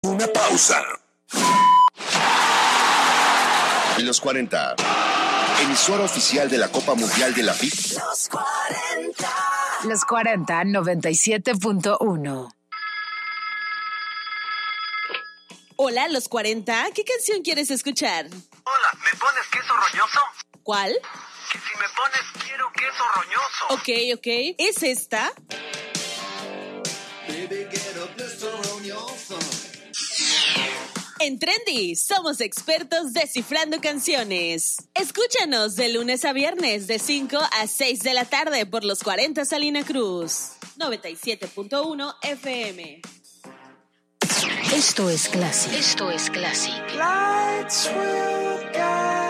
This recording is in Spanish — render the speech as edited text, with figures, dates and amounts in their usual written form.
Una pausa. Los 40. Emisora oficial de la Copa Mundial de la FIFA. Los 40. Los 40, 97.1. Hola, Los 40. ¿Qué canción quieres escuchar? Hola, ¿me pones queso roñoso? ¿Cuál? Que si me pones quiero queso roñoso. Ok. ¿Es esta? Baby, quiero queso roñoso. En Trendy, somos expertos descifrando canciones. Escúchanos de lunes a viernes de 5 a 6 de la tarde por Los 40 Salina Cruz. 97.1 FM. Esto es Classic. Esto es Classic. Lights will guide.